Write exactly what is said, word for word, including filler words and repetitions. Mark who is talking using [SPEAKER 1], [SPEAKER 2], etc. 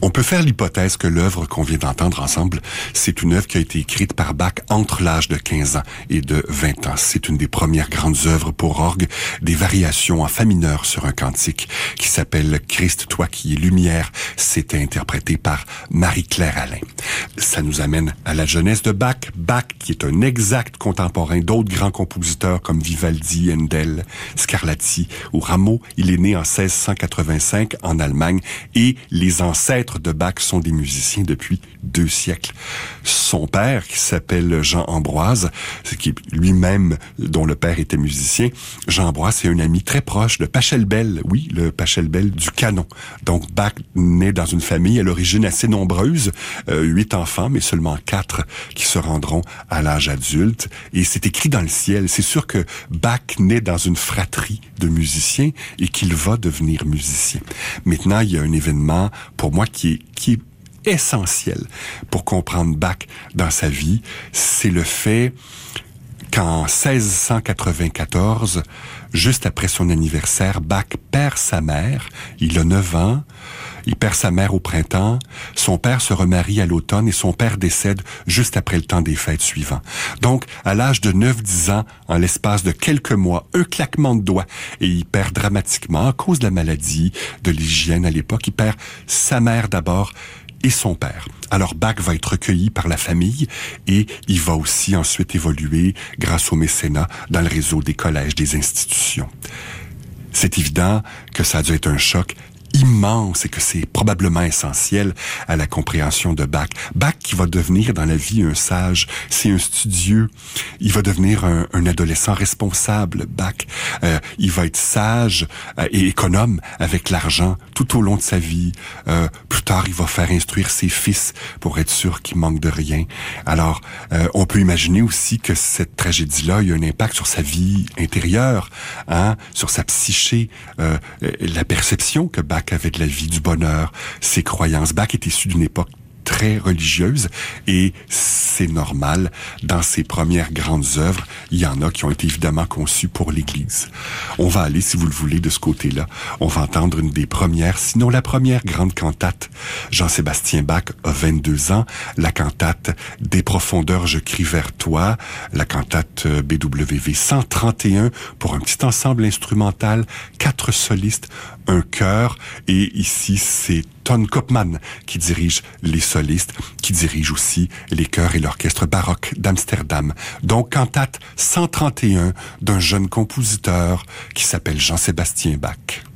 [SPEAKER 1] On peut faire l'hypothèse que l'œuvre qu'on vient d'entendre ensemble, c'est une œuvre qui a été écrite par Bach entre l'âge de quinze ans et de vingt ans. C'est une des premières grandes œuvres pour orgue, des variations en fa mineur sur un cantique qui s'appelle « Christ, toi qui es lumière ». C'était interprété par Marie-Claire Alain. Ça nous amène à la jeunesse de Bach. Bach, qui est un exact contemporain d'autres grands compositeurs comme Vivaldi, Handel, Scarlatti ou Rameau. Il est né en seize cent quatre-vingt-cinq en Allemagne et les ancêtres de Bach sont des musiciens depuis deux siècles. Son père, qui s'appelle Jean Ambroise, qui lui-même, dont le père était musicien, Jean Ambroise, c'est un ami très proche de Pachelbel, oui, le Pachelbel du canon. Donc Bach naît dans une famille à l'origine assez nombreuse, euh, huit enfants, mais seulement quatre qui se rendront à l'âge adulte. Et c'est écrit dans le ciel. C'est sûr que Bach naît dans une fratrie de musiciens et qu'il va devenir musicien. Maintenant, il y a un événement, pour moi, qui est, qui est essentiel pour comprendre Bach dans sa vie. C'est le fait qu'en seize cent quatre-vingt-quatorze, juste après son anniversaire, Bach perd sa mère. Il a neuf ans. Il perd sa mère au printemps. Son père se remarie à l'automne et son père décède juste après le temps des fêtes suivants. Donc, à l'âge de neuf dix ans, en l'espace de quelques mois, un claquement de doigts, et il perd dramatiquement, à cause de la maladie, de l'hygiène à l'époque, il perd sa mère d'abord et son père. Alors Bach va être recueilli par la famille et il va aussi ensuite évoluer grâce au mécénat dans le réseau des collèges, des institutions. C'est évident que ça a dû être un choc immense et que c'est probablement essentiel à la compréhension de Bach. Bach qui va devenir dans la vie un sage, c'est un studieux. Il va devenir un, un adolescent responsable, Bach. Euh, il va être sage euh, et économe avec l'argent tout au long de sa vie. Euh, plus tard, il va faire instruire ses fils pour être sûr qu'ils manquent de rien. Alors, euh, on peut imaginer aussi que cette tragédie-là a eu un impact sur sa vie intérieure, hein, sur sa psyché, euh, la perception que Bach avait de la vie, du bonheur, ses croyances. Bach est issu d'une époque très religieuse et c'est normal. Dans ses premières grandes œuvres, il y en a qui ont été évidemment conçues pour l'Église. On va aller, si vous le voulez, de ce côté-là. On va entendre une des premières, sinon la première grande cantate. Jean-Sébastien Bach a vingt-deux ans. La cantate « Des profondeurs, je crie vers toi », la cantate B W V cent trente et un pour un petit ensemble instrumental, quatre solistes, un chœur, et ici c'est Ton Koopman qui dirige les solistes, qui dirige aussi les chœurs et l'orchestre baroque d'Amsterdam. Donc, cantate cent trente et un d'un jeune compositeur qui s'appelle Jean-Sébastien Bach.